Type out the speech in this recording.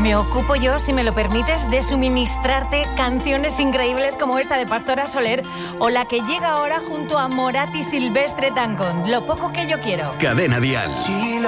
Me ocupo yo, si me lo permites, de suministrarte canciones increíbles como esta de Pastora Soler o la que llega ahora junto a Morat y Silvestre Dangond, Lo poco que yo quiero. Cadena Dial.